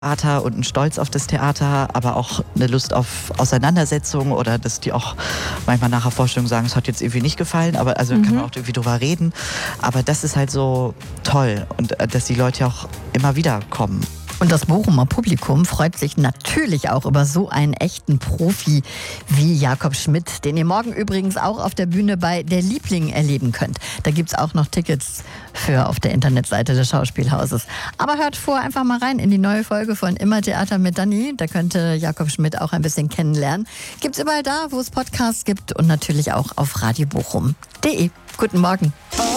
Theater und ein Stolz auf das Theater, aber auch eine Lust auf Auseinandersetzung oder dass die auch manchmal nach der Vorstellung sagen, es hat jetzt irgendwie nicht gefallen, aber also kann man auch irgendwie drüber reden. Aber das ist halt so toll und dass die Leute auch immer wieder kommen. Und das Bochumer Publikum freut sich natürlich auch über so einen echten Profi wie Jakob Schmidt, den ihr morgen übrigens auch auf der Bühne bei Der Liebling erleben könnt. Da gibt's auch noch Tickets für auf der Internetseite des Schauspielhauses. Aber hört einfach mal rein in die neue Folge von Immer Theater mit Dani. Da könnt ihr Jakob Schmidt auch ein bisschen kennenlernen. Gibt's überall da, wo es Podcasts gibt und natürlich auch auf radiobochum.de. Guten Morgen.